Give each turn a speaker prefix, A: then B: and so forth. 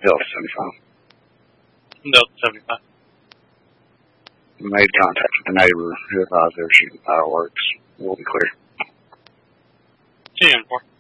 A: Delta 75.
B: Delta 75.
A: Made contact with the neighbor who advised they were shooting fireworks. We'll be clear.
B: 10-4.